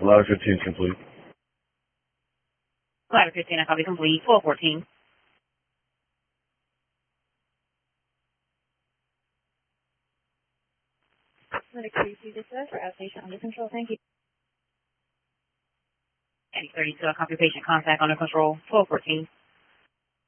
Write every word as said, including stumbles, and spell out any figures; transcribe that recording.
Ladder fifteen complete. Ladder fifteen, I copy complete. twelve fourteen. Medic three two dispatch for outpatient under control. Thank you. Medic thirty-two, I copy patient contact under control. twelve fourteen.